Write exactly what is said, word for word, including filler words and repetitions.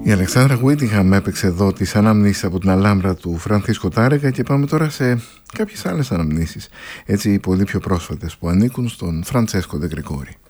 Η Αλεξάνδρα Γουίτιγχαμ έπαιξε εδώ τις αναμνήσεις από την Αλάμπρα του Φρανθίσκο Τάρεγκα και πάμε τώρα σε κάποιες άλλες αναμνήσεις, έτσι πολύ πιο πρόσφατες, που ανήκουν στον Φραντσέσκο Ντε Γκρεγόρι.